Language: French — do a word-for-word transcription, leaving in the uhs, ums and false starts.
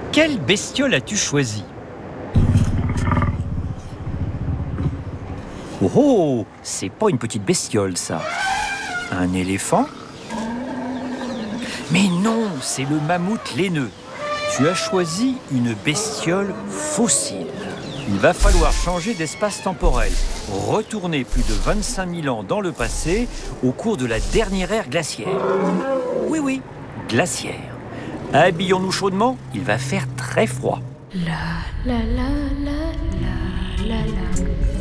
Quelle bestiole as-tu choisi? Oh oh, c'est pas une petite bestiole ça. Un éléphant? Mais non, c'est le mammouth laineux. Tu as choisi une bestiole fossile. Il va falloir changer d'espace temporel, retourner plus de vingt-cinq mille ans dans le passé au cours de la dernière ère glaciaire. Oui, oui, glaciaire. Habillons-nous chaudement, il va faire très froid. La la la la la la la.